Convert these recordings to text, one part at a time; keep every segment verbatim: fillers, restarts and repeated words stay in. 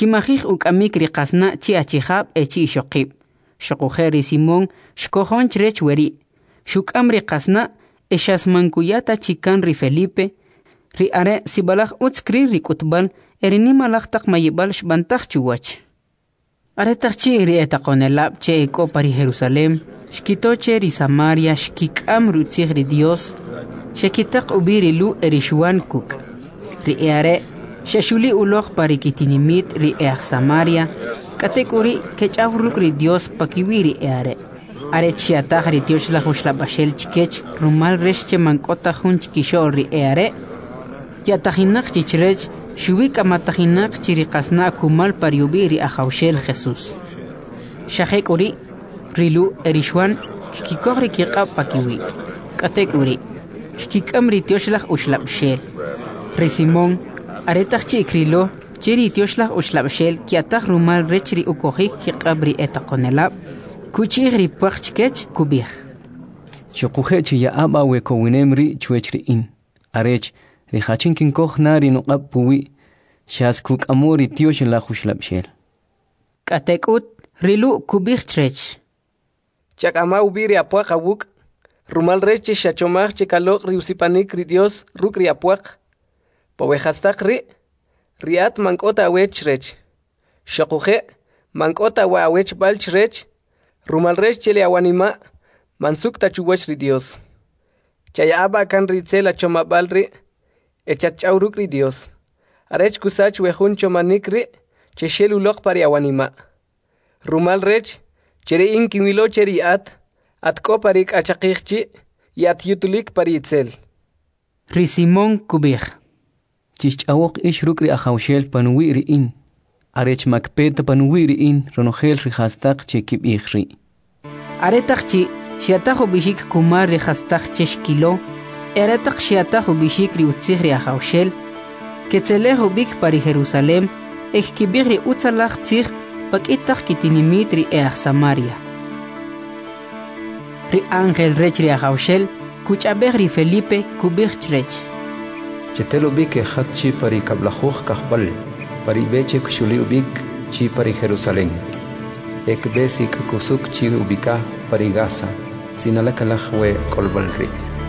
Kimajij ukamik riqasna chi achijab e chi shoqib. Shokujeri Simón shkojon chrech weri. Shukam riqasna eshas mankuyata chikan ri Felipe. Ri are sibalaj utskri rikutbal erini malajtak mayibal shbantaj chuwach. Are takchi ri etaqonelab che eko pari Jerusalem. Shkitoche ri Samaria shkikam rutzig ri Dios. Shekitaq ubiri lu erishuan kuk. Ri eare shashuli uloj pari kitinimit ri each Samaria. Katekuri kechawruk ri Dios pakiwiri eare. Are chiataj ri Dios la hushlabashel chikech rumal reshche mankota hun chikishol ri eare. Yatajinak chichrech shubik amatajinak chiriqasna kumal pariubiri ajawshel Jesús. Shajekuri rilu erishuan kikikogri kiqab pakiwi. Katekuri kikikam ri Dios la ushlabshel. Ri Simón aretaj chikrilo chiri Dios la ushlabshel kiataj rumal rechri ukojik kiqabri etaqonelab. Kuchigri puachkech kubih. Shokujech ya aba we kowinemri chwechri in. Arech rihachin kinkoj nari nuqab puwi. Shaskuk amori Dios la hushlabshel. Katekut rilu kubih trech. Chak ama ubiri apuak awuk. Rumal reche shachomach chekalok riusipanik ri Dios rukri apuak. Powejastak ri. Riat mankota awech rech. Shokuje mankota wa awech balch rech. Rumal rech chele awanima mansuk tachuwach ri Dios. Chaya aba kan ritzela choma balri echachawruk ri Dios. Arech kusach wejun chomanik ri cheshel ulok pari awanima. Rumal rech chere inkimilo cheri at atko parik achaqijchi y at yutulik pari itzel. Ri Simón kubih. Chichawok ish rukri ajawshel panuwi ri in. Arech makpeta panuwiri in ronogel rihastak chekib ikhri. Aretak chi shiatajo bishik kumar rihastak cheshkilo. Aretak shiatajo bishik ri utzig ri ajawshel. Ketzelejo bik pari Jerusalem. Ekibig ri utzalach tzig pakitak kitinimit ri each Samaria. Ri Ángel rech ri ajawshel. Kuchabeg ri Felipe kubig chrech. Chetelo bik echatchi pari kablajuj kahbal. Pari beche kushuli ubik chi pari Jerusalén. Ek besik kusuk chi ubika pari Gaza. Sinalakalaj we kolbalri.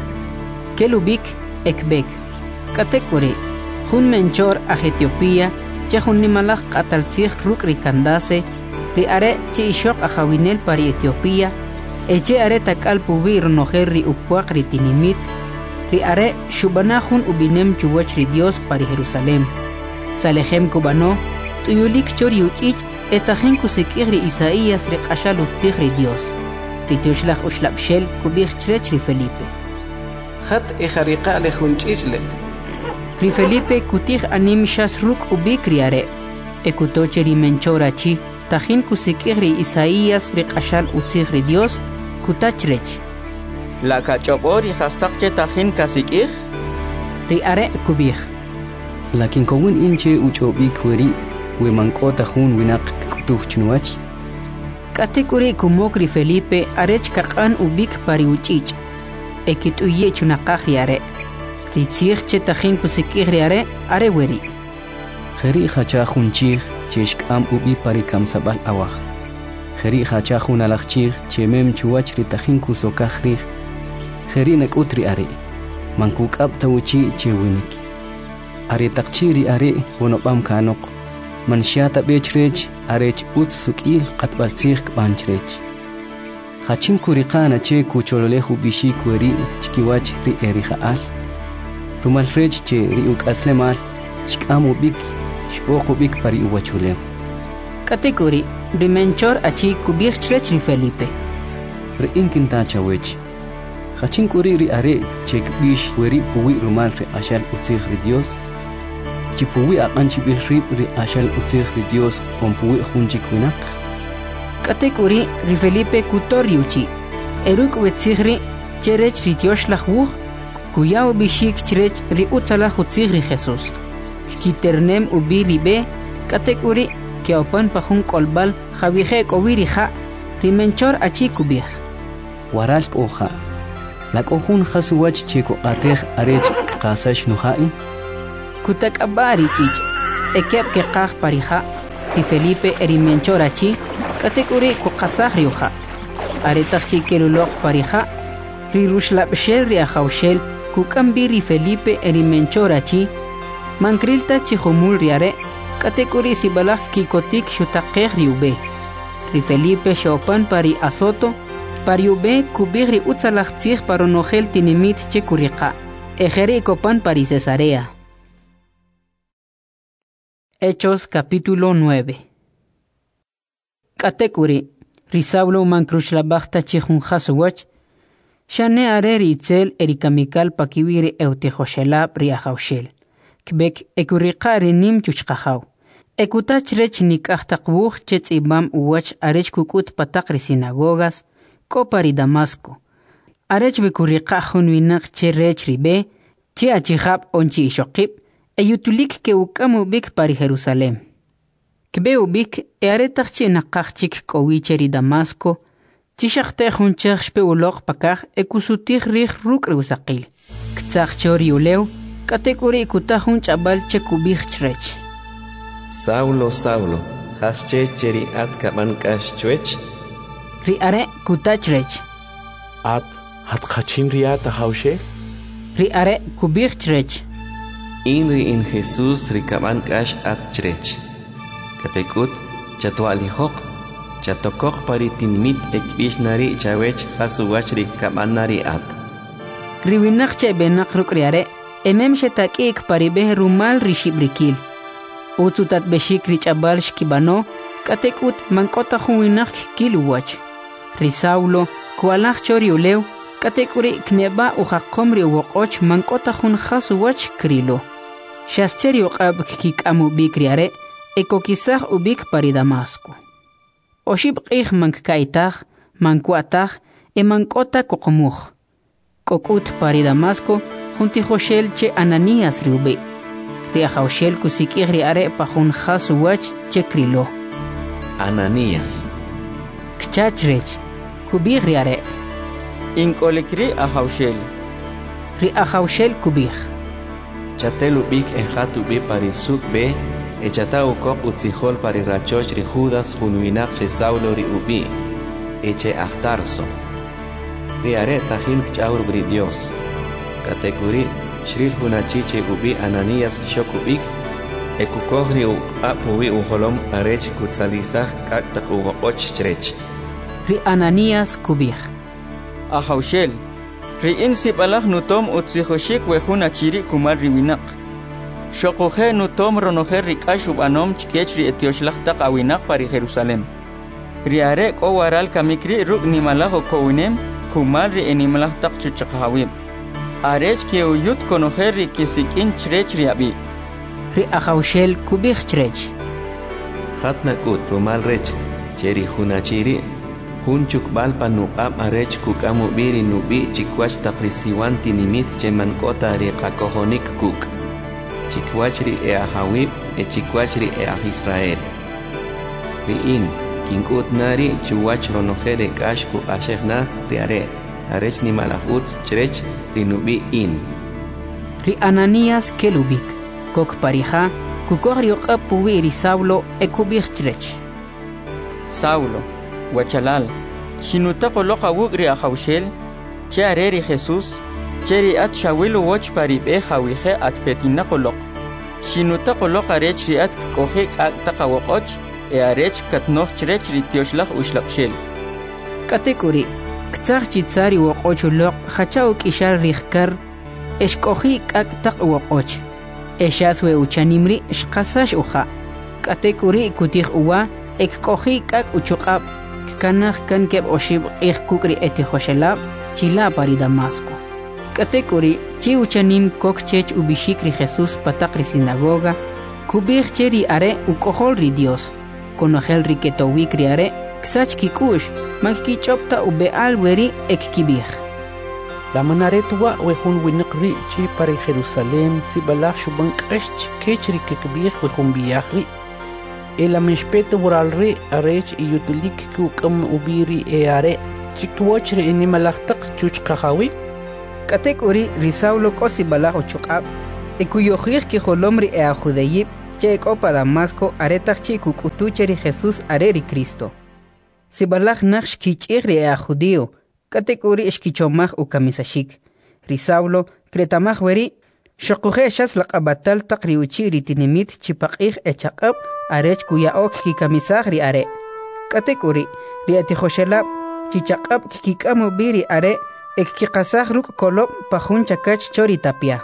Kel ubik ekbek. Katekuri. Hun menchor a Etiopía. Che hun nimalaj kataltzig rukri kandase. Ri are che ishok a jawinel pari Etiopía. Eche are takal pubi ronojer ri upuak ri tinimit. Ri are shubanahun ubinem chuwach ri Dios pari Jerusalem. Salejem kubano, tuyulik chori uchich, etajen kusikigri Isaías riqashal utzig ri Dios. Ritiushlach ushlabshel kubich chrech ri Felipe. Hat ejariqa lejunchichle. Ri Felipe kutig anim shas ruk ubik riare. Ekutoche ri menchora chi, tajin kusikigri Isaías riqashal utzig ri Dios, kutachrech. La kachobor y hastakche tajin kasikig? Ri are kubich. Lakin kowin inche uchobik weri we mankota hun winak kutuj chnuach. Katekuri kumokri Felipe arech kakan ubik pari uchich. Ekit uye chunakaj riare. Ritzig chetajin kusikig riare are weri. Kheri khacha hunchig cheshkam ubi pari kamsabal awaj. Kheri khacha hun alachchig chemem chuach ritajin kusokajri. Kheri nakutri are. Mankuk ab tawchi chewinik. Are takchiri are wonopam kanok. Manshata bechrech arech utz sukil qatbaltzig banchrech. Khachin kuriqana che kuchololehu bishik weri chkiwach ri erihaal. Rumal rech che ri ukaslemal shkamu bik shboqu bik pari uwachulem. Katekuri rimenchor achi kubich chrech ri Felipe. Ri inkinta chawech. Khachin kuri ri are che kbish weri puwi rumal ri ashal utzig ri Dios. Chipuwi aqanchi bilrib ri ashal utzig ri Dios onpuwi junchik winak. Katekuri ri Felipe kutoriuchi. Eruk wetzigri cherech ri Dios lachwuch. Kuyao bishik cherech ri utzalach utzig ri Jesús. Kiternem ubi ribe. Katekuri ke opan pahun kolbal javije kowiri ja. Rimenchor achi kubih. Waral oja. Lak ohun khasuwach cheko atej arech qasash nuhai. Kutak abari chich. Ekep ke qaq parija. ri Felipe erimenchorachi katekuri kuqasahriuja aretachchi keluloq parija ri rushlabshel ri ajaushel kukambi ri Felipe erimenchorachi mankrilta chihumul riare katekuri sibalaj kikotik shutaqej riube ri Felipe shopan pari azoto pariube kubigri utzalajtzij paronojel tinimit chekuriqa ejeri copan pari Cesarea. Hechos capítulo nueve. Katekuri risaulo mankruchlabachta chihun hasuwach shane areri itzel erikamikal pakiwiri eutejoshelab riajaushel kbek ekuriqari nim chuchqajaw ekutach rech nikajtaqbuj chetzibam uwach arech kukut pataqri sinagogas kopari Damasco arech bekuriqajun winaq che rech ribe che achijab onchi ishoqib eyutulik ke ukamu bik pari Jerusalem kbe ubik e aretachchi naqachchik kowicheri Damasco chishaqte junchaq shpeuloq pakaj ekusutij rij ruk usaqil ktzaq chori ulew katekuri kutajun chabal chekubij chrech Saulo Saulo hasche cheri at kaban kash chwech ri are kutachrech at hat khachim riata haushe ri are kubij chrech Inri in Jesús rikaban kash at chrech katekut chatwali hok chatokok paritinmit ekbishnari chawech hasuwach rikabanari at riwinaq che benaq rukriare emem shetakik paribe rumal rishibrikil utsutat beshik richabal shkibano katekut mankota huinaq kiluwach risaulo kualaj choriulew katekuri kneba uhakomri woqoch mankota hun hasuwach krilo Shascheri uqab kikamu bikriare ekokisaj ubik pari Damasco. Oshib qij mankaitaj, mankuataj, e mankota kokomuj. Kokut pari Damasco, junti Joshel che Ananías riube. Riajaushel kusikij riare pajun hasuwach che krilo. Ananías. Kchachrech, kubij riare. Inkolikri ajaushel. Riajaushel kubij. Chatelubik ejatubi parisuk be echatau kok utzihol pari rachoch ri Judas junwinak che Saulo ri ubi eche ahtarso ri are tajin kchaur bri Dios katekuri shril hunachi che ubi Ananías shokubik ekukogri u apuwi uholom arech kutzalizaj kaktak ugoch chrech ri Ananías kubij ajaushel Ri'in sibalaj nutom utzijoshik wejuna chiri kumar riwinak. Shokoje nutom ronoje rikash ubanom chkech ri etioshlag tak awinak pari Jerusalem. Riare ko waral kamikri ruk nimalajo kowinem kumar ri enimalag tak chuchakawib. Arech ke uyut konoje ri kisikin chrech riabi. Ri ajaushel kubij chrech. Hatnakut rumal rech cheri hunachiri Hunchuk balpa nuqam arech kukamu biri nubi chikwach taprisiwan tinimit chemankota riqakohonik kuk. Chikwachri e ahawib e chikwachri e ah Israel. Riin, kinkut nari chuwach ronojere kashku ashegna riare. Arech ni malahutz chrech rinubi in. Ri Ananías kelubik, kok parija, kukogri oqapuwi ri Saulo e kubij chrech. Saulo. Wachalal, shinutako loka wugri ajaushel, che areri Jesús, cheri at shawilu watch paribe jawije at petinako lok. Shinutako loka rech riat kohek at takawokoch, e arech katnoch rech ritioshlag ushlakshel. Katekuri, ktsar chitsari wokoch lok, hachauk ishal rihkar, eshkohi ak takwokoch. Eshaswe uchanimri shkasash uja. Katekuri kutih uwa, ekkohi ak uchukab. Kanaj kan keb oshib ik kukri eti Joshelab chila pari Damasco. Katekuri chi uchanim kok chech ubishikri Jesús patakri sinagoga kubij cheri are ukohol ri Dios konojel riketowikri are ksach kikush magkichopta ube alweri ek kibij. La manaretua wejun winqri chi pari Jerusalem sibalaj shuban qesh kechri kekbij wejun biyahri El amishpete buralri arech iyutulik kukam ubiri e are chiktuachre inimalaktak chuchkahawi. Katekuri risaulo kosi balaj uchuqab ekuyojij ki jolomri e ajudeyib che opa Damasco aretach chi kukutucheri Jesús areri Cristo. Si balach naksh kichigri a judío, katekuri ishkichomach u kamisashik. Risaulo, kretamach weri, shokuhe shas laqabatal takri uchiri tinimit chipakih echakab arech kuya ok kikamisach ri are. Katekuri, ri atijoshelab, chichakab kikikamu biri are, ek kikasach ruk kolop pahun chakach chori tapia.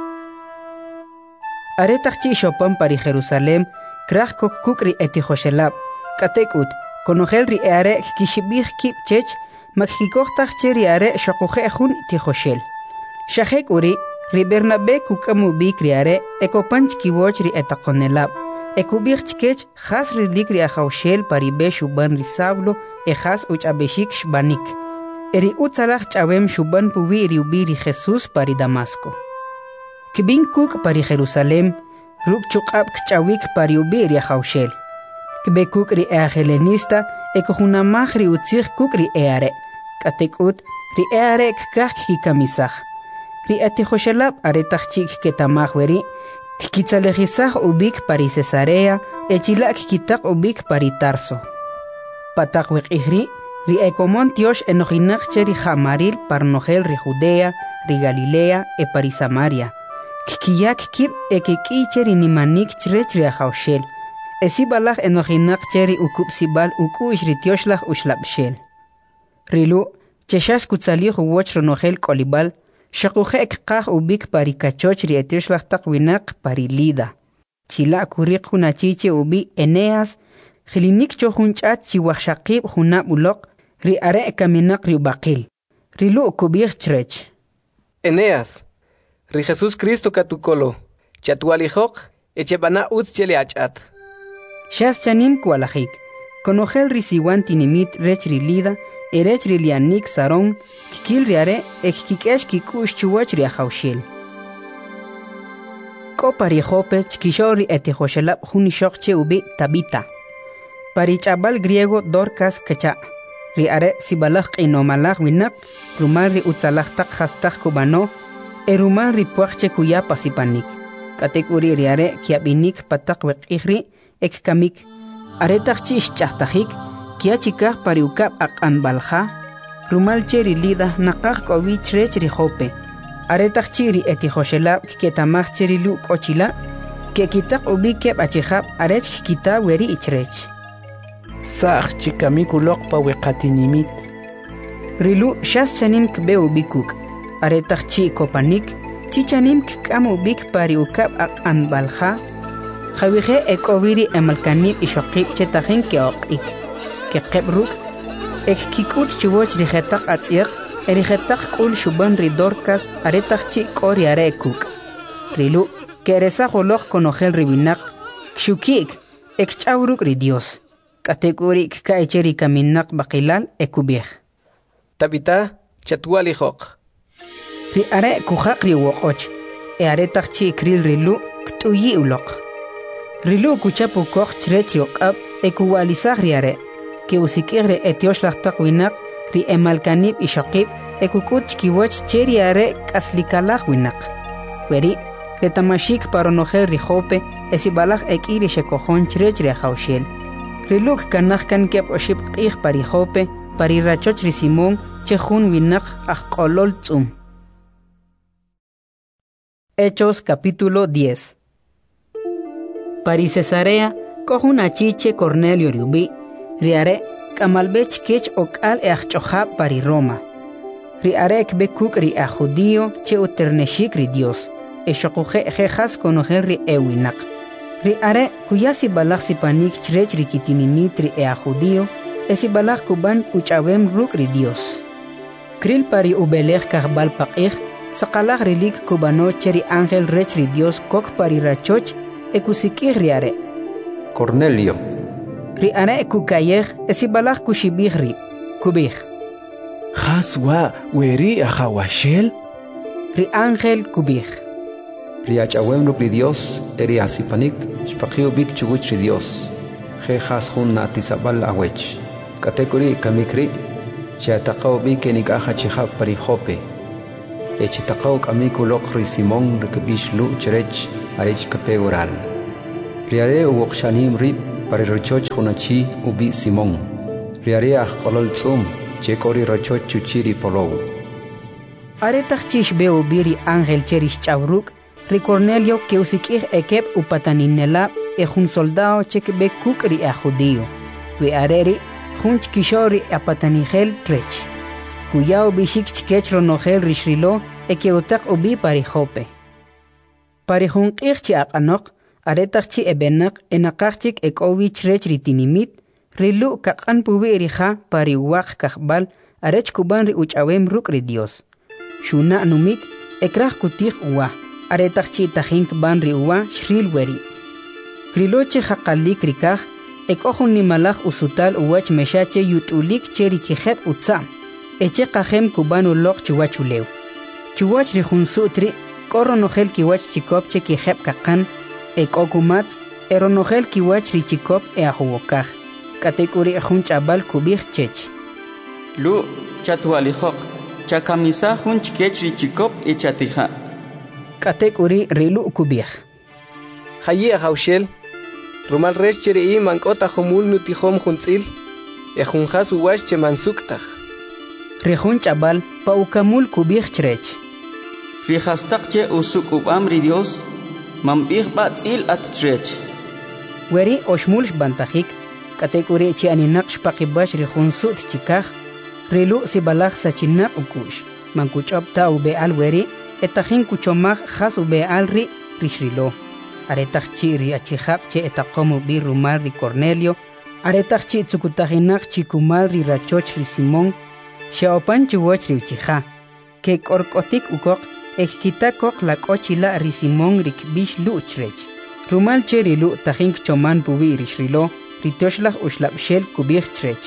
Are takchi shopan pari Jerusalem, krach kok kukri etijoshelab, katekut, konogel ri are kishibih kip chech, makhikochtach cheri are shokuhe jun tijoshel. Shahek uri, ri Bernabe kukamu bikri are, ekopanch kiwoch ri etakonelab, ekubich chkech khas ri likri ajaushel pari be shuban ri Saulo, e khas uch abeshik shbanik. Eri utzalach chavem shuban puvi ri ubiri Jesús pari Damasco. Kibin kuk pari Jerusalem, ruk chukab kchawik pari ubiri ajaushel. Kibe kuk ri eagelenista, ekohunamach ri utzich kuk ri eare. Katekut, ri eare kkach kikamisach. Ri atijoshelab aretach chik ketamach weri, kikitzalejisach ubik pari Cesarea, echilak kitak ubik pari Tarso. Patak wek ihri, ri ekomon tiosh enojinach cheri jamaril parnogel ri Judea, ri Galilea, e pari Samaria. Kikiyak kip ekeki cheri nimanik chrech ri ajaushel. Esibalach enojinach cheri ukup sibal uku ishri tioshlach ushlapshel. Rilu, cheshash kutzalih uwoch ronogel kolibal, shakuhe ekkach ubik pari kachoch ri etioshlach takwinak pari Lida. Chila kurik hunachiche ubi Eneas, Khilinik chohunchat chiwachshaqib hunab ulok, ri are kaminak ri ubakil. Rilu kubich chrech. Eneas, ri Jesús Cristo katukolo, chatualijok, echebana utz chele achat. Shas chanim kualajik, konogel ri siwan tinimit rech ri Lida, erech ri lianik saron, kikil ri are, ekikikesh kikush chuwach ri ajaushel. Ko pari jope chkishori etijoshelab hunishokche ubi Tabita. Pari chabal griego Dorcas kacha. Ri are sibalach inomalach winak, rumal ri utzalach tak hastach kubano, e rumal ri puachche kuya pasipanik. Katekuri ri are kiabinik patak wek ihri, ek kamik. Are takchish chahtajik, kia chikah pari ukap ak anbalja, rumal cheri Lida nakak kowi chrech ri jope. Are takchiri etijoshelab ketamach cheri lu kochila, ke kitak ubi kep achihab arech kita weri ichrech. Sach chikamikulok pa wekatinimit. Rilu shas chanim kbe ubikuk. Aretach chi kopanik, chichanim kam ubik pari ukab ak anbalja. Jawihe ekowiri emalkanib ishokib chetahin keokik. Kekebruk, ek kikut chuwoch rihetak atziak, erihetak kul shuban ridorkas aretach chi kori arekuk. Rilu, keresa holok konogel ribinak, kshukik, ek chawruk ridios. Kategori ka echeri kaminak bakilal ekubih. Tabita chatualijok. Ri are kuhak ri wokoch. E are takchi kril rilu ktuyi ulok. Rilu kuchapu koch chrech yokab ekuwalisach ri are. Ke usikigre etioshlah takwinak ri emalkanib ishakib ekukuch kiwach cheri are kaslikalach winak. Weri retamashik paronojer ri jope esibalach ekiri shekojon chrech ri ajaushel. Riluk kanach kan kep oship qih pari jope, pari rachoch ri Simón, chejun winak ajkolol tzum. Hechos capítulo diez. Pari Cesarea, kohun achiche Cornelio riubi, riare, kamalbech kech okal e achchohab pari Roma. Riare kbekuk ri a judío che uterneshik ri Dios, e shokuhe jejas konojen ri ewinak. Ri are kuyasi balach sipanik chrech rikitinimit ri ea judío, esi balach kuban uchawem ruk ri Dios. Kril pari ubelech kahbal pakih, sakalach rilik kubano cheri ángel rech ri Dios kok pari rachoch, ekusikih ri are. Cornelio. Ri are kukayech, esi balach kushibih ri, kubih. Haswa weri ajawashel? Ri ángel kubih. Riachawem ruk ri Dios, eri asipanik, shpakiu bik chuguch ri Dios. Je has hun natisabal awech. Katekuri kamikri, chiatakaw bik enikaha chihab pari jope. Echitakaw kamikulok ri Simón rikbish lu cherech arich kape oral. riare uokshanim rib pari rochoch hunachi ubi Simón riare ahqolol tsum chekori rochoch chuchiri polow aretach chish beo biri ángel cherish chavruk ri Cornelio que usikih ekep upataninela e un soldado chek be kukri a judío we areri junch kishori apatanigel trech kuyao bishik chkech ronogel rishrilo e que utak ubi pari jope pari junqih chi aqanok aretach chi ebenak enaqachik ekovich rech ritinimit rilu kaqan pubi erija pari waq kahbal arech kuban ri uchawem ruk ri Dios shuna numik ekrah kutih uwa aretach chi tajink ban ri uwa shril weri Kriloche haqalik rikaj ekohun nimalaj usutal uwach meshache yutulik cheri kijeb utsam eche qajem kubanu loq chuwachulew chuwach rihun sutri koronogel kiwach chikop che kijeb kaqan ekokumats eronogel kiwach ri chikop e ahuwokaj katekuri hun chabal kubij chech lu chatwalijok chakamisa hun chkech ri chikop e chatija katekuri rilu kubij hayi haushel Rumal res cheri mankota homul nutihom juntzil, e junjas uwash che mansuktaj. Rejun chabal pa ukamul kubij chrech. Rijastak che usuk ubam ri Dios, mambij batzil at chrech. Weri oshmulsh bantajik, katekuri chi aninaksh pakibash rejun sut chikaj, rilu si balaj sachinak ukush, mankuchop ta ube al weri, etajin kuchomaj jas ube al ri rishrilo. Aretach chi ri achihab che etakomu bi rumal ri Cornelio, aretach chi tsukutajinak chi kumal ri rachoch ri Simón, shaopan chuwach ri uchija, ke korkotik ukok, ekkitakok la kochila ri Simón ri kbish lu uchrech. Rumal che ri lu tajink choman pubi ri shrilo, ri toshlach ushlapshel kubich chrech.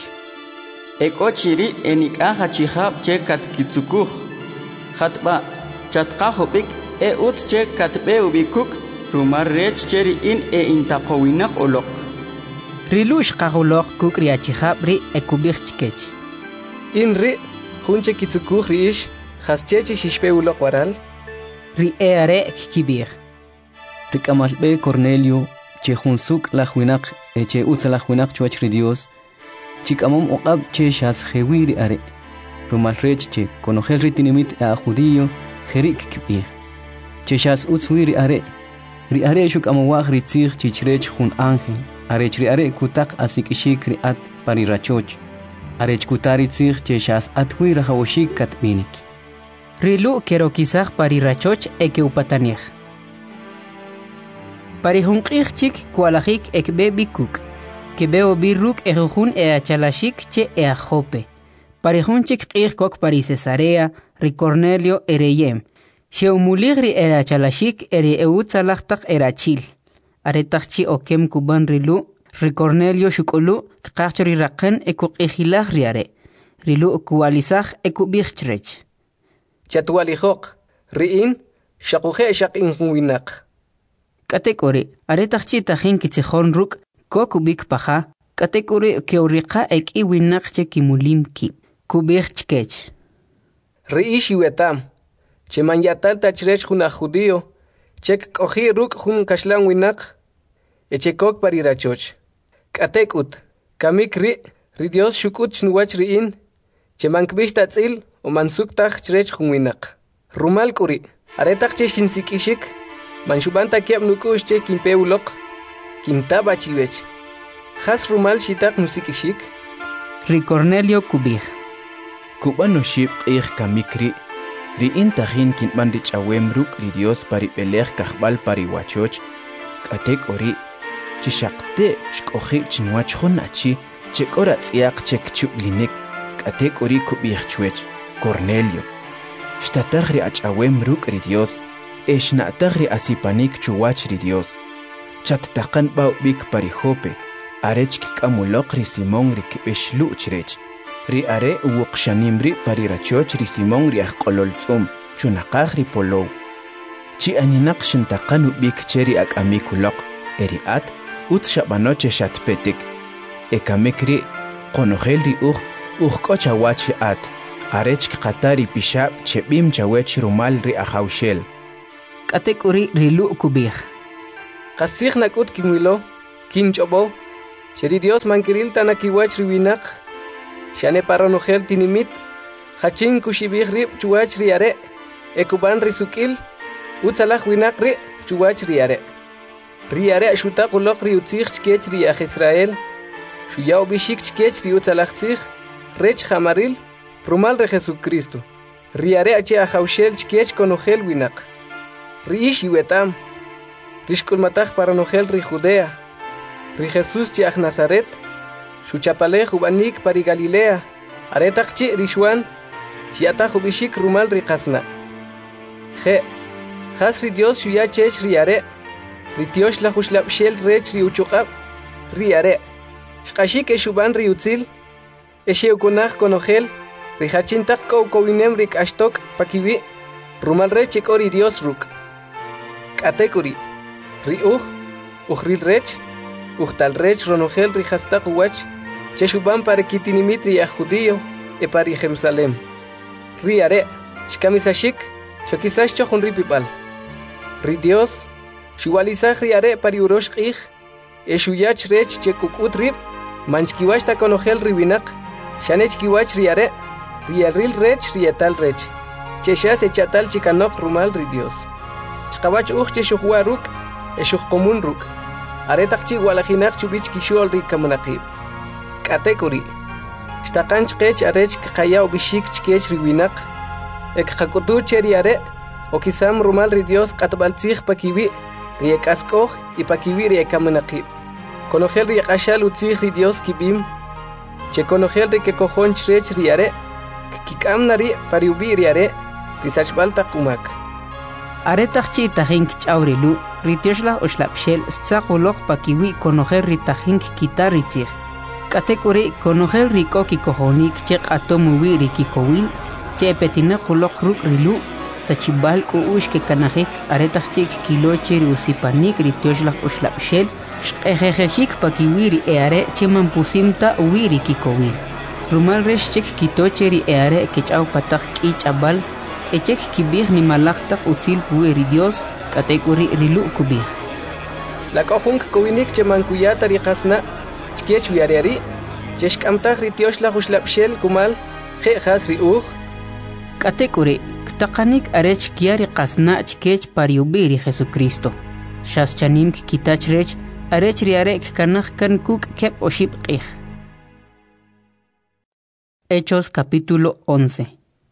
Ekochiri enikah achihab che katkitsukuj, hatba, chatkahobik e ut che katbe ubikuk, Rumar rech cheri in e intaqowinak olok. Rilush qahulok kukri achihab ri e kubich chkech. In ri junche kitsukuj riish haschechi shishpe ulok waral. Ri e are kibir. Rikamalbe Cornelio che junsuk la huinak e che utsa la huinak chuach ri Dios. Chikamom oqab che shas khewiri are. Rumar rech che konogel ritinimit a judío jerik kibir. Che shas utswiri are. Ri are shuk amawag ri tzig chichrech jun ángel, are chri are kutak asikishik ri at pari rachoch, are chkutari tzig cheshas athui rahawoshik katminik. Rilu kero kisach pari rachoch eke upatanich. Pari hunqich chik kualajik ekbe bikuk, kebeo birruk ejujun e achalashik che e ajope. Pari hun chik qich kok pari Cesarea, ri Cornelio ereyem. Sheumuligri era chalashik eri eutzalachtak era chil. Aretachchi okem kuban rilu, ri Cornelio shukulu, kachri raqen eku qihilah riare. Rilu kualizach eku bichtrech. Chatualijok, riin, shakuje shak inhuinak. Katekori, aretachchi tajin kitzihon ruk, kokubik paja, katekori keuriqa ek iwinak che kimulimki, kubichkech. Riish yuetam. Che man yatal tachrech juna judío, chek kohi ruk jun kashlan winak, e chekok parirachoch. Katekut, kamik ri, ri Dios shukut chnuwach riin, che man kbish tatzil o man suktach chrech jun winak. Rumal kuri, aretach che shinsikishik, man shuban takiab nukush che kimpeulok, kintaba chiwech. Has rumal shitak nusikishik? Ri Cornelio kubih. Kubano shib ich kamik ri, Ri intajin kintman rich awem ruk ri Dios pari pelej kahbal pari wachoch, katek ori, chishakte shkohi chinwach honachi, chek ora tsiak chek chublinik, katek ori kubich chwech, Cornelio. Shtatagri ach awem ruk ri Dios, eshnatagri asipanik chuwach ri Dios. Chat takan bau bik pari hope, arech kikamulok ri Simón ri kibish luchrech. Ri are uwuqshanimri pari rachoch ri Simón ri aqololtzum, chunaqaj ri polow. Chi aninak shintaqanu bik cheri ak amikulok, eri at, ut shabanoche shatpetik. Ekamik ri, qonogel ri uj, uj kochawach at, arech qatari pishab chebim chawech rumal ri ahawshel. Katek uri rilu kubih. Qasig nakut kinwilo, kinchobo, Sheri Dios mankiril tanakiwach riwinak, Shane paronogel tinimit, Hachin kushibih rib chuach riare, Ekuban risukil, Utzalach winak ri chuach riare. Riare shuta kulok riutzich chkech riach Israel, Shuyao bishik chkech riutzalachzich, Rech hamaril, Rumal re Jesucristo. Riare ache ajaushel chkech konogel winak. Riish iwetam, Rishkulmatach paranogel ri Judea, Ri Jesús chiach Nazaret, Shuchapale jubanik pari Galilea, Aretach chi Rishwan, Shiata jubishik rumal ri Kasna. Je, Has ri Dios shuya chech riare, Ri Tiosh la jushlapshel rech ri uchukab, Riare, Shkashik eshuban ri utzil, Esheukunach konogel, Ri hachintak kou kowinem rik ashtok pakiwi, Rumal rech ekori Dios ruk. Katekuri, Ri uj, ujril rech, Ujtal rech ronogel ri hastak uwach, Cheshuban pare kitinimit ri a judío, e pari Jerusalem. Ri are, shkamisashik, shokisash chochun ri pipal. Ri Dios, shuwalizach ri are pari urosh qij, e shuyach rech chekukut rib, manchkiwach ta konogel ri binak, shanech kiwach ri are, ri alril rech ri etal rech, cheshas echatal chikanok rumal ri Dios. Chkawach uj cheshuhua ruk, e shuh komun ruk. Aretak chi walajinak chubich kishol ri kamunaqib. Katekuri. Shtakan chkech arech kaya bishik chkech riwinak. Ek hakutu cheri are. Okisam rumal ri Dios katbaltzich pakiwi. Ri ekaskoj y pakiwi ri kamunaqib. Konogel ri ashal utzich ri Dios kibim. Che konogel ri kekojon chrech ri are. Kikam nari pariubi ri are. Ri sachbal takumak. Aretach chi tajink chaurilu. Ritioshla oshlapshel stzakolog pakiwi konojer ritajink kitaritzig. Katekuri konojer riko kikohonik chek atomuwi rikikowil, che petina kolok ruk rilu, sachibal ko ushke kanajik aretachik kiloche riusipanik ritioshla oshlapshel, shkejejejik pakiwi ri eare che mampusimta uwi rikikowil. Rumal resh chek kitoche ri eare kechau patak kichabal, echek kibir ni malachtak utzil puwe ri Dios, Katekuri rilu kubih. La kohunk kowinik che mankuyata ri qasna, chkech wiareri, cheshkamtach ri Tiosh la jushlapshel kumal, je has ri uj. Katekuri, ktakanik arech kiari qasna chkech pariubi ri Jesucristo. Shas chanim kitach rech, arech ri arek kanach kan kuk kep oship qih. Hechos capítulo once.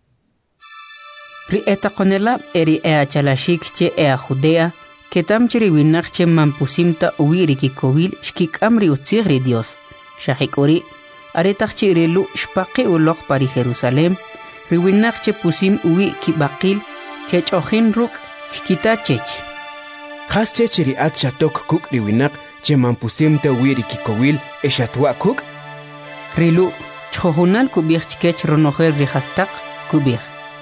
Ri etakonela eri ea chalashik che ea Judea, que tam chiri winach che mampusimta uwiri kikowil shkik amri utzig ri Dios. Shahikuri, aretach chi rilu shpaqi ulok pari Jerusalem, ri winach che pusim uwi kibakil, kech ojin ruk kikita chech. Has chech ri at shatok kuk ri winach che mampusimta uwiri kikowil e shatwa kuk? Rilu, chhohunal kubih chkech ronogel ri hastak kubih.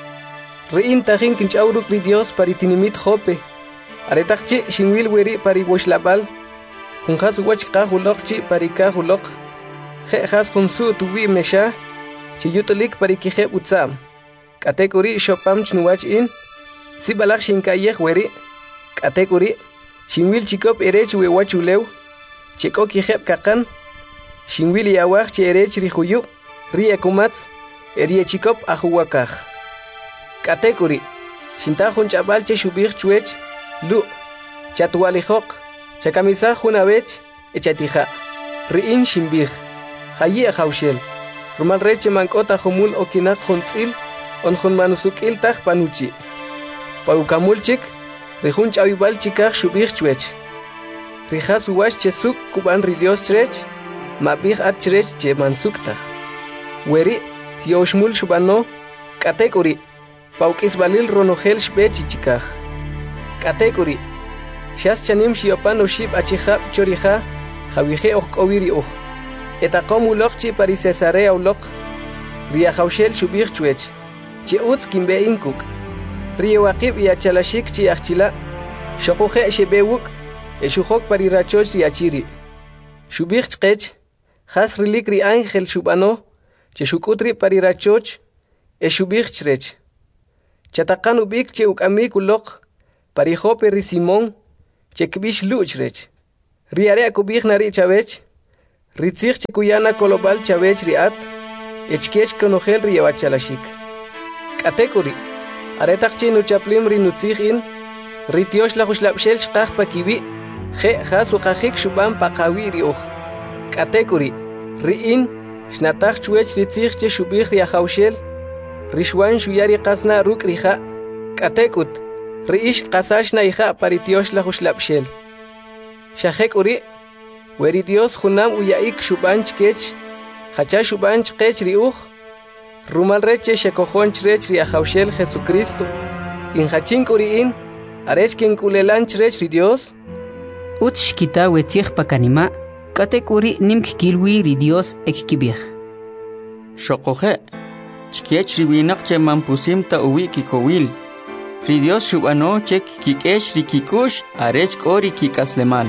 Rein tajin kinchauruk ri Dios paritinimit jope. Aretachchi shinwil weri pari washlabal. Hunjas wach kahulokchi pari kahulok. Je has hunsu tuwi mesha. Chiyutolik pari kije utsam. Katekuri shopam chnuwach in. Sibalak shinkayeh weri. Katekuri shinwil chikop erech we wachulew. Cheko kijeb kakan. Shinwil yawach che erech rihuyu. Rie kumatz. Erie chikop ahuwakaj. Katekuri, shintajun chabal che shubir chuech, lu, chatualijok, chakamisa junabech, echatija, riin shimbir, hayi haushel, rumal reche mankota humul okinak hunzil, on hun manusukil taj panuchi. Paukamulchik, rihun chabibal chikaj shubir chuech. Rijas uwash chesuk kuban ridios chrech, mabih at chrech che mansuktaj. Weri, si oshmul shubano, katekuri, Paukis balil ronogel shbechi chikaj. Katekuri. Shas chanim shiopan oshib achihab chorija, javije okowiri uj. Etakom ulokchi pari Cesarea ulok. Ria haushel shubir chuech. Chi utz kimbe inkuk. Ria wakib y achalashik chi achila. Shokuje shebewuk. Eshuhok pari rachoch riachiri. Shubir chkech. Has rilik ri ángel shubano. Cheshukutri pari rachoch. Eshubir chrech. Chatakan ubik che ukamik ulok, parijope ri Simón, chekbish luchrech. Riare kubih nari chavech. Ritzich chikuyana kolobal chavech riat. Echkech konogel riewachalashik. Katekuri. Aretak chinu chaplim rinutzichin. Ritiosh la huslapshel shkah pakibi. Je hasu khahik shubam pakawi riuch. Katekuri. Riin. Shnatach chuech ritzich che shubih riahaushel. Rishwan shuyari qasna ruk riha. Katekut. Riish qasashna iha paritiosh la huslapshel. Shahek uri. Weri Dios junam uyaik shubanch kech. Hacha shubanch kech riuch. Rumal reche shekohonch rech riahaushel Jesucristo. In hachink uriin. Arech kin kulelanch rech ri Dios. Uch shkita wetzich pakanima. Katek uri nimk kilwi ri Dios ek kibich. Shokohe. Chkech riwinak che mampusim ta uwi kikowil. Ri Dios shubano chek kikesh ri kikush arech kori kikasleman.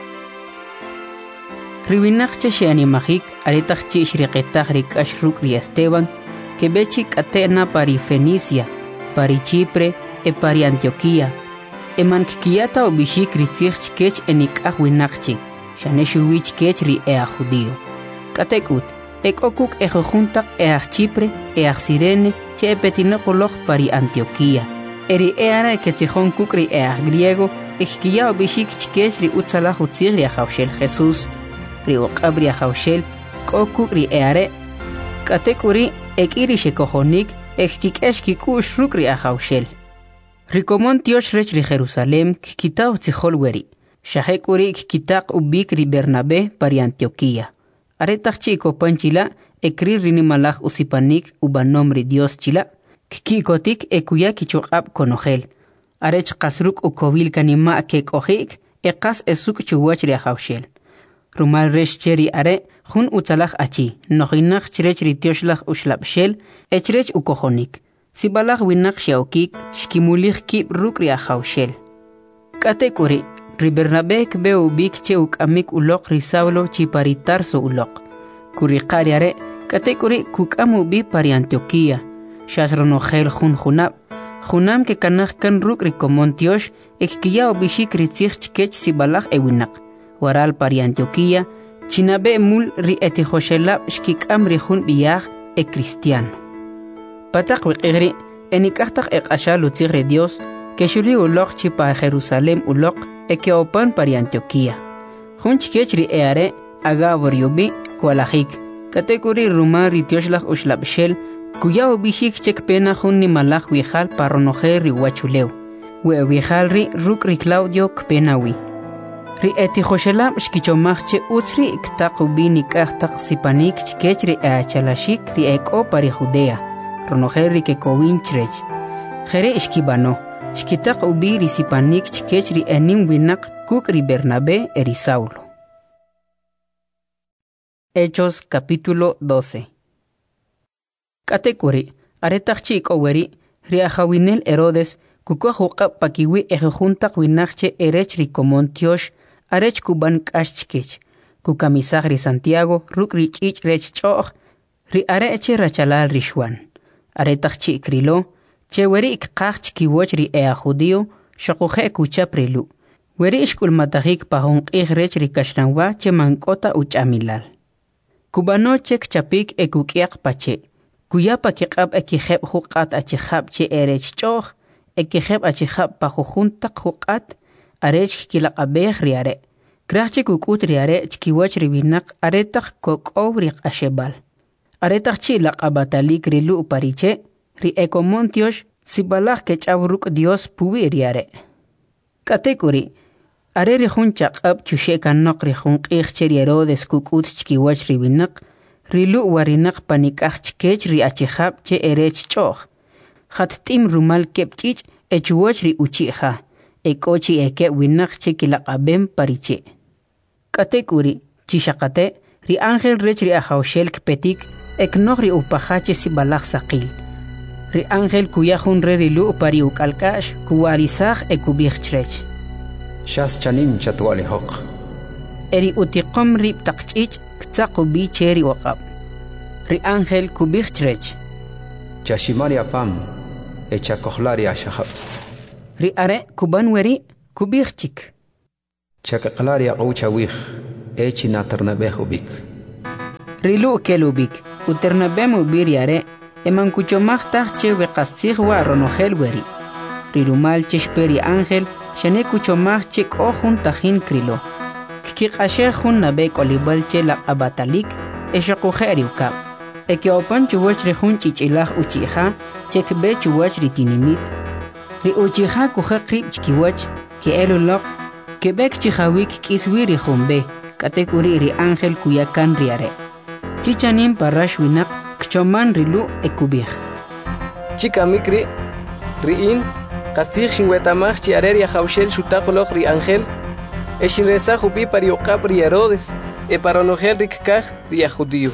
Riwinak che sheanimahik aretach chi shriqetach rikash ruk ri Esteban que bechik atena pari Fenicia, pari Chipre e pari Antioquía. Eman kikiyata obishik ritzich chkech enikah winakchik, shaneshuwich kech ri ea judío. Katekut, ek okuk ejojuntak each Chipre, each Sirene, che epetinokolog pari Antioquía. Eri eara ketzihon kuk ri each griego, ekkiya obishik chkech ri utzalah utzir ri ajaushel Jesús, ri oqab ri ajaushel, kokuk ri eare. Katekuri, ek iri shekohonik, ek kikesh kikush ruk ri ajaushel. Rikomon tiosh rech ri Jerusalem kikita utzihol weri. Shahek uri kikitak ubik ri Bernabé pari Antioquía. Aretach chiko panchila ekri rinimalach usipanik ubanom ri Dios chila. Kikikotik ekuya kichokab konogel. Arech kasruk ukovil kanima kekojik ekas esuk chuwach ri ajaushel. Rumal resh cheri are jun utzalach achi. Nohinach chrech ri tioshlach ushlapshel echrech ukohonik. Sibalach winak shaukik shkimulich kip ruk ri ajaushel. Katekuri ri Bernabé kbe ubik che ukamik ulok ri Saulo chi pari Tarso ulok. Kuri qariare katekuri kukamu bi pari Antioquía. Shasronogel jun junab. Junam ke kanach kan ruk ri komontiosh ekkiya ubishik ritzich chkech sibalach ewinak. Waral pari Antioquía chinabe mul ri etihoshelab shkikam ri jun biyach e cristiano. Patak wiqigri enikahtak eqashal utzir ri Dios que shuli ulok chi pa Jerusalem ulok e que opan pari Antioquía. Jun chkech ri eare agabor yubi kualajik. Katekuri rumar ri tioshlach ushlabshel kuya ubishik chek pena jun ni malach wihal paronoje ri wachuleu. We wihal ri ruk ri Claudio kpenawi. Ri etihoshelab shkichomachche utzri iktak ubi nikahtak sipanik chkech ri eachalashik ri eko pari Judea. Ronoje ri kekowin chrech. Jere ishkibano. Shkitak ubi ri sipanik chkech ri enim winak kuk ri Bernabé eri Saulo. Hechos capítulo doce. Katekuri, aretach chiko weri, ri ajawinel Herodes, kukwa hukap pakiwi ejejuntak winakche erech ri komontiosh, arech kuban kashchkech, kukamisag ri Santiago, ruk ri chich rech choch, ri areche rachalal rishwan. Aretach chikrilo, che weri ikqach chkiwoch ri ea judío, shokuje kuchaprilu. Weri ishkul matahik pahonq rech ri kashnanwa che mankota uchamilal. Kubano chek chapik ekukiak pache. Kuyapa kikab ekiheb hukat achihab che erech choch, ekiheb achihab pahujuntak hukat, arech kilakabeh riare. Krachche kukut riare chkiwach riwinak aretach kokowrik ashebal. Aretach chilak abatalik rilu upariche, ri ekomontiosh sibalach kechavruk Dios puwi riare. Katekuri, are ri junchak ab chushekan nok ri junqich cheri Herodes kukut chkiwach riwinak, rilu warinak panikach chkech ri achihab che erech choch. Khat tim rumal kepchich echuwach ri uchiha, ekochi eke winak che kilakabem pariche. Katekuri, chishakate, ri ángel rech ri ajaushel kpetik, eknoch ri upahache sibalach sakil. Ri ángel kuyahun re rilu pari ukalkash, kuwarisach ekubich chrech. Shas chanim chatwali hok. Eri utiqom rib takchich, ktsakubi cheri wakab. Ri ángel kubich chrech. Chashimari apam, echa kohlari ashahab. Ri are kuban weri kubich chik. Chakaqlaria Ouchawich, Echi Naternabehubik. Rilu kelubik, Uternabemu biriare, Emancuchomachta che Wekastigwa Ronogel weri. Rilumal chesperi Ángel, Shanekuchomach chek ojun tajin krilo. Kikashe hun nabek olibalche la abatalik, Eshakujeri ukap. Eke opan chuwach rehun chichilaj uchiha, chek be chuwach ritinimit. Ri uchiha kuja krip chkiwach, ke elulok, kebek chihawik kiswiri humbe, katekuri ri Ángel kuyakan riare. Chichanim parash winak, kchoman rilu ekubih. Chika mikri, riin, kastig shinwetamach chiarer ya haushel shutapolok ri Ángel, eshinreza jupi pariokap ri Herodes, e paronogel rikkaj ri judío.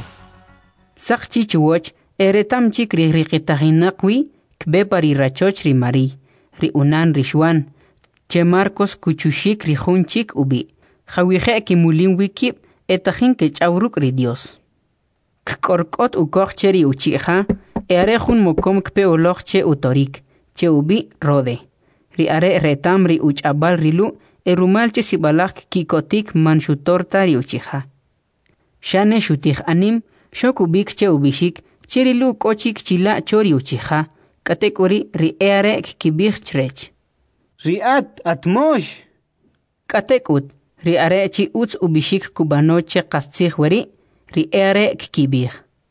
Sakchi chuwach, eretam chik ri riqitahinakwi, kbe pari rachoch ri Mari, ri unan ri Juan, che Marcos kuchushik ri junchik ubi, jawije kimulin wikip, etajin ke chauruk ri Dios. Kkorkot ukoch che ri uchiha, e are jun mokom kpe oloch che utorik, che ubi rode. Ri are retam ri uchabal rilu, e rumal che sibalak kikotik manshutorta ri uchiha. Shane shutich anim, shokubik che ubishik, chirilu kochik chila chori uchiha, katekuri ri eare kibich chrech. Riat atmosh. Katekut, ri are chi uts ubishik kubanoche kastzich weri, ri eare kibich.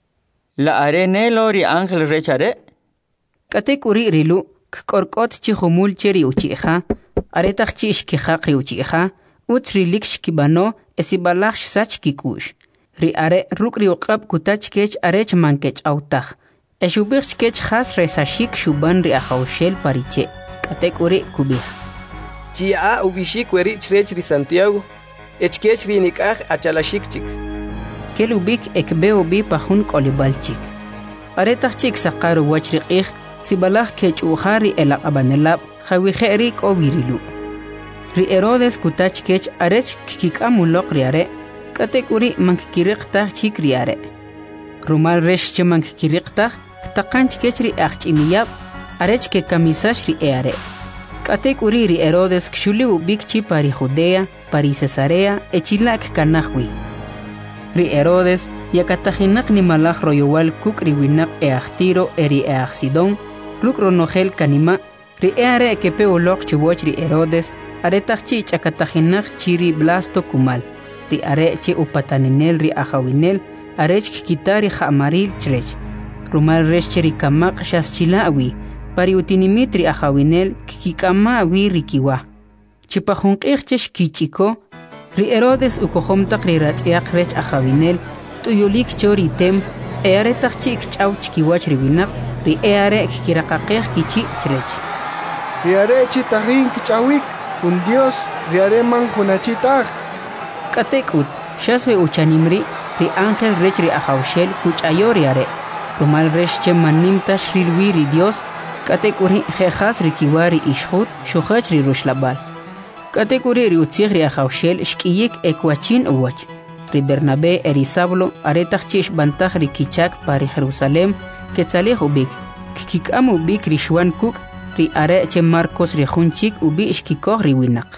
La are nelo ri Ángel rechare? Katekuri rilu, kkorkot chi humul cheri uchiha, aretach chi ishkihak ri uchiha, uts rilik shkibano, esibalach sach kikush. Ri are ruk ri uqab kutach kech arech mankech autach. Eshubich kech has resashik shuban ri ahaushel pariche. Katek uri kubih. Chia ubishik weri chrech ri Santiago. Echkech ri nikaj achalashik chik. Kelubik ekbe ubi pahun kolibalchik. Aretach chik sakaru wachriqih sibalach kech uhari elak abanelab jawije rik obirilu. Ri Herodes kutach kech arech kikikamulok ri are. Katek uri mankikiriqtah chik ri are. Rumal resh che mankikiriqtah ktaqanch kech ri achchimiyab arech ke kamisash ri eare. Katek uri ri Herodes kshuli ubik chi pari Judea, pari Cesarea, echilak kanahwi. Ri Herodes yakatajinak ni malach royowal kuk ri winak eachtiro eri eachsidon, ruk ronogel kanima, ri eare kepe ulok chiwoch ri Herodes, aretach chi chakatajinak chiri blasto kumal. Ri are che upataninel ri ajawinel, arech kikitari jamaril chrech. Rumal resh cheri kamak shaschilaawi, pari utinimit ri ajawinel kikikamawi rikiwa. Chipajunqih chesh kichiko, ri Herodes ukohomtak ri ratziak rech ajawinel, tuyulik chori tem, eare takchik chaw chikiwach riwinak, ri eare kikirakaqih kichi chrech. Ri are chitahin kichawik, un Dios, ri are man hunachitach. Katekut, shaswe uchanimri, ri Ángel rech ri ajaushel kuchayori are. Rumal resh che manimta shrilwi ri Dios, katekuri jejas ri kiwari ishhut, shuhach ri rushlabal. Katekuri ri utzig ri ajaushel shkiyik ekwachin uwach. Ri Bernabé eri Sablo aretach chish bantach ri kichak pari Jerusalem, ketzalih ubik. Kikikam ubik ri Juan kuk, ri are che Marcos ri junchik ubi ishkikoh ri winak.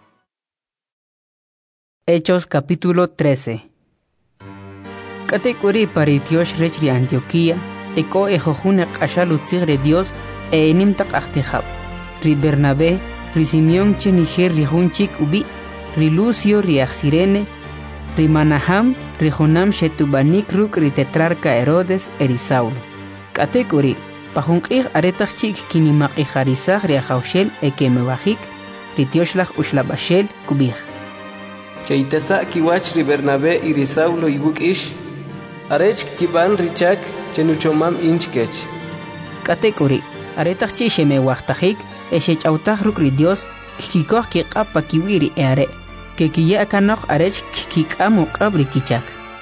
Hechos capítulo trece. Katekuri paritiosh rech ri Antioquía, eko ejojune qashal utzig re Dios, e enimtak achtihab. Ri Bernabé, ri Simeón che niger ri junchik ubi, ri Lucio ri Axirene, ri Manaham, ri Jonam shetubanik ruk ri tetrarca Herodes eri Saulo. Katekuri, pajunqih aretach chik kinimaq ijarizaj ri ajaushel eke mebajik, ri tioshlaj ushlabashel kubij. Chaitasa kiwach ri Bernabé y ri Saulo ibuk ish, arech kiban richak chenuchomam inchkech. Katekuri, aretach chi sheme wachtajik, eshech autaj ruk ri Dios, kikikoh kiqapa kiwiri eare, que kiya kanok arech kikikamu qabri kichak.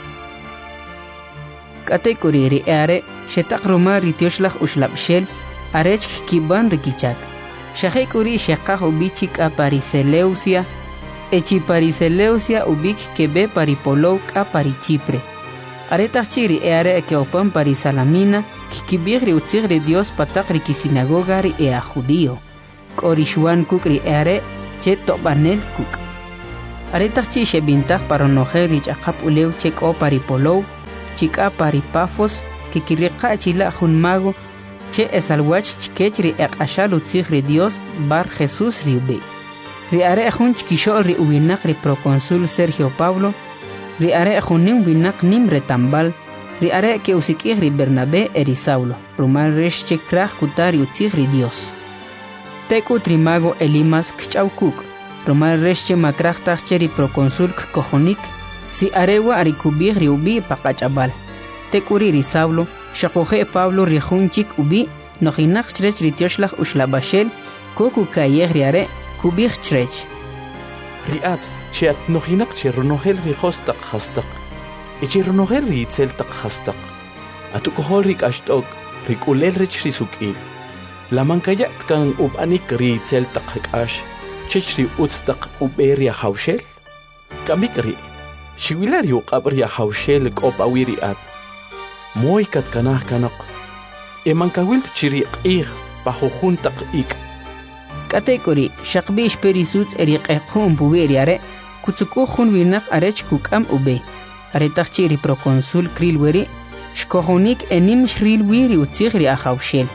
Katekuri ri eare, shetak roma ri tioshlaj ushlabshel, arech kiban ri kichak. Shahekuri shekaj ubichik a Pariseleusia, echi Pariseleusia ubik kebe paripolou a Parichipre. Aretach chiri eare ke opan Parisalamina, kikibig ri utzig ri Dios patak ri kisinagoga ri ea judío. Korishuan kuk ri eare, che tobanel kuk. Aretaq chi shebintaq para noje rich aqap ulew cheko paripolow, chika paripafos, kikiriqa chila junmago, che esalwach chikech ri eqashal utzig ri Dios bar Jesús riube. Ri are jun chikishol ri uwinak ri proconsul Sergio Pablo, ri are junim winak nim retambal, ri are ke usikih ri Bernabé eri Saulo, rumal resh chekraj kutari utzig ri Dios. Teku trimago Elimas kchaukuk, rumal resh che makraj tacheri proconsul kojonik, si arewa arikubih ri ubi pakachabal. Tekuri ri Saulo, shakoje Pablo rijunchik ubi, nojinak chrech ritioslach ushlabashel, koku kayer riare, kubih chrech. Riat, chiat nojinak cherronogel rijostak hastak, echironogel ritzeltak hastak, atukohol rik ashtok, rik ulel rich risukil. La mankayat kan ubanik ritzeltak hakash, chechri utstak uberia haushel? Kamikri, shiwilari uqabria haushel kopawiri at. Moy kat kanah kanak, emankawil chiri qih pahujuntak ik. Katekori, shakbish perisuts eriq eqhum buberiare, kutsukuhun winak arech kukam ube. Aretach chiri proconsul krilweri, shkohunik enim shril wiri utzigri ahaushel.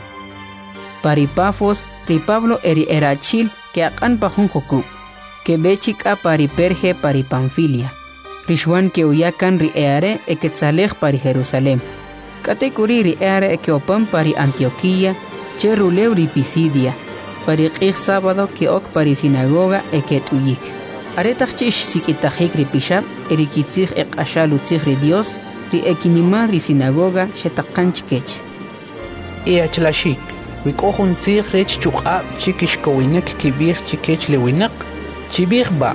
Paripafos, ri Pablo eri erachil que akan pahun joku, que bechika pariperge paripamfilia. Rishwan que uyakan ri eare e quetzalej pari Jerusalem. Katekuri ri eare e que opan pari Antioquía, che ruleu ri Pisidia, pari qih sábado que ok pari sinagoga e que tuyik. Aretach chish sikitajik ri pishab, eri kitzig e qashal utzig ri Dios, ri ekinima ri sinagoga shetakanchkech. E achlashik, wikohun tzig rech chukab chikishkowinek kibir chikech lewinak, chibir ba.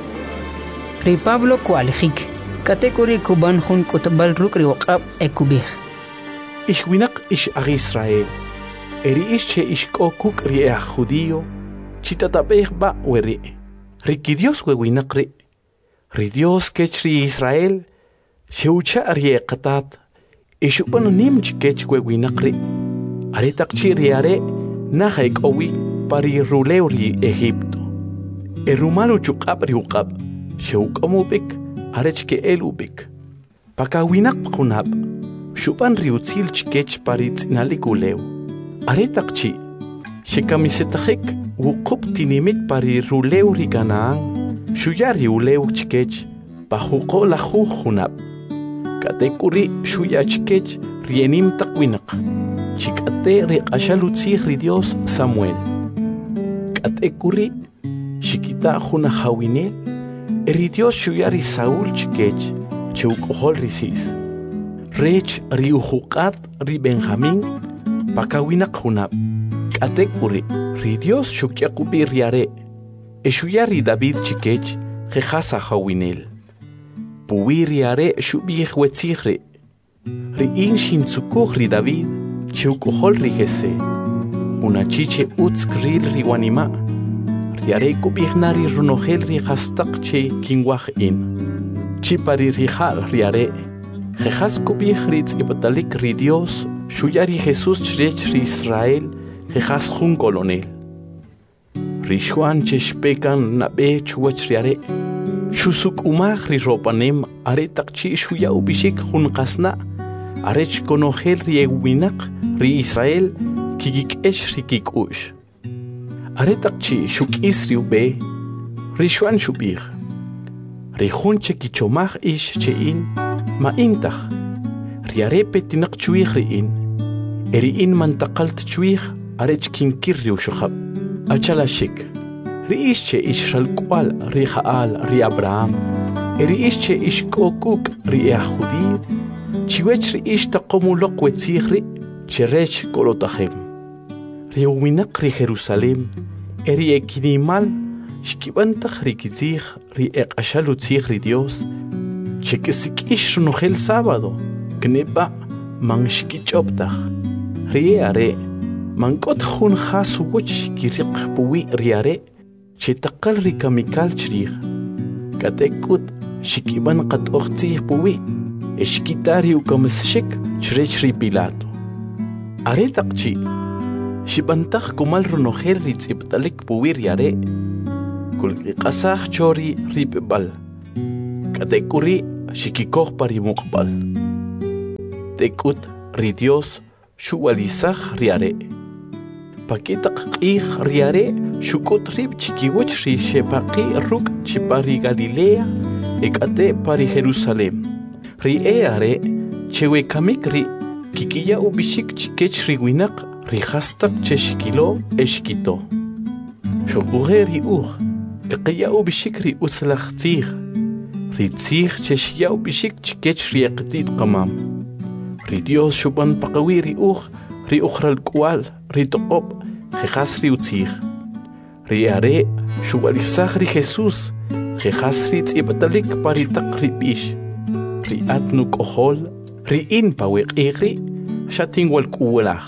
Ri Pablo kualjik, katekuri kuban hun kutbal ruk ri waqab e kubir. Ishwinak ish ag Israel, eri ish che ish kokuk ri ag judío, chitatabeh ba weri, riki Dios wewinak ri, ri Dios kech ri Israel, sheucha ri qatat, ishuban nim chikech wewinak ri, aretak chi ri are, nahaik owi pari ruleu ri Egipto, erumalu chukab ri uqab, sheukamubik, arechke elubik, pakawinak kunab, Shupan riutzil chikech paritz inaliguleu. Aretakchi, shikamisetajek, wukup tinimik pari ruleu riganaan, shuyari uleu chikech, pajuko la jujunab. Katekuri shuya chikech rienim takwinak, chikate riqashalutzig ri Dios Samuel. Katekuri, shikita juna hawinel, eri Dios shuyari Saúl chikech, cheukohol risis. Rech riujukat ri Benjamín, pakawinak junab, katekuri, ri Dios shukyakubi riare, eshuyari David chikech, jejasa hawinel. Puwi riare shubih wetzigre, ri in shintzukuj ri David, cheukohol ri jese, unachiche utzkril ri wanima, riare kubihnari runogel ri hastak che kingwaj in, chipari rijal riare, Jejas kubih ritz ibtalik ri Dios, shuyari Jesús chrech ri Israel, jejas jun colonel. Rishuan cheshpekan nabe chuach riare, shusuk umaj ri ropanem are takchi shuya ubishik jun qasna, arech konogel ri ewinak ri Israel, kigik esh ri kikush. Are takchi shuk is ri ube, rishuan shubih. Rihun chekichomaj ish chein, ma intach, riarepe tinak chuich riin, eri in mantakalt chuich, arech kinkirri ushukhab, achalashik, riische ishral kwal ri Jaal ri Abraham, eri ische ish kokuk ri Yahudi, chiwech ri ish taqomulok wetzigri, cherech kolotahem. Ri uwinak ri Jerusalem, eri ekinimal, shkibantach ri kizig ri eqashalutzig ri Dios, Chekesik ish runogel sábado, kneba manshkichoptach. Riare, mankot jun hasuwich kiriq puwi riare, chetakal rikamikal chrih. Katekut, shikiban qat ochtih puwi, eshkitari ukamshik chrech ri Pilato. Aretakchi, shibantach kumal runogel ritziptalik puwi riare, kulqasach chori ripbal. Katekuri shikikoh pari mukbal. Tekut ri Dios shuwalisaj riare. Pakitak qih riare shukut rib chikiwach ri shepaqi ruk chipari Galilea ekate pari Jerusalem. Ri eare chewe kamik ri kikiya ubishik chikech ri winak ri hastak cheshikilo eshkito. Shokuhe ri ur kakiya ubishik ri uslachtzih. Ri tzih cheshiya ubishik chikech ri eqtit qamam. Ri Dios shuban paqawi ri ur ri ukhral kual ri toqob jejas ri utzih. Ri are shuwalisaj ri Jesus jejas ri tzibtalik paritak ri bish. Ri atnu kohol ri in pawek iri shatin wal kuwalaj.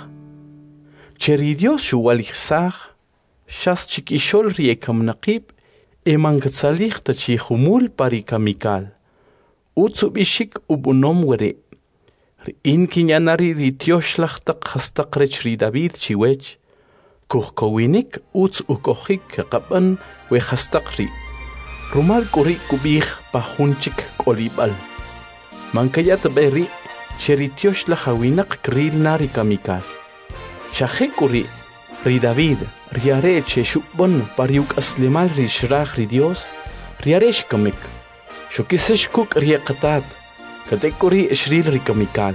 Che ri Dios shuwalisaj shas chikishol ri ekam naqib eman gatsalij ta chihumul pari kamikal. Utsu bishik ubunom were. Ri in kinyanari ri tioshlachtak hastak rech ri David chiwech. Kuhkowinik uts ukohik kapan we hastak ri. Rumal kuri kubih pahunchik kolibal. Mankayat beri cheritios la hawinak kril nari kamikal. Shahe kuri ri David riare che shubon pariuk aslimal ri shrach ri Dios riaresh kamik. Shukisesh kuk riaqatat katekuri shril ri kamikal.